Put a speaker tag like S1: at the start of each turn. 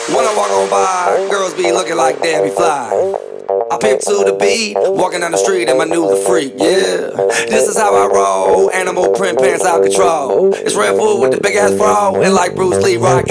S1: When I walk on by, girls be looking like Debbie Fly. I pimp to the beat, walking down the street and my new the freak, yeah. This is how I roll, animal print pants out control. It's Red Food with the big ass bra, and like Bruce Lee rock